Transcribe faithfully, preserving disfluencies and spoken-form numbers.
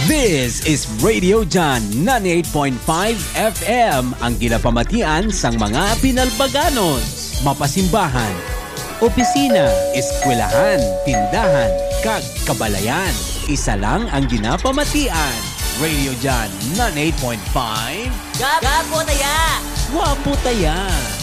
This is Radio John ninety-eight point five F M, ang ginapamatian sang mga Pinalbaganos. Mapasimbahan, opisina, eskwelahan, tindahan, kag kabalayan. Isa lang ang ginapamatian. Radio John ninety-eight point five. Gapo taya! Wapo taya!